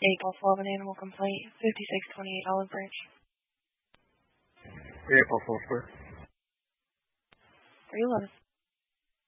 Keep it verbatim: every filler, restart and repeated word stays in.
eight Golf eleven Animal Complaint, fifty-six twenty-eight Olive Branch. eight Golf four. three eleven.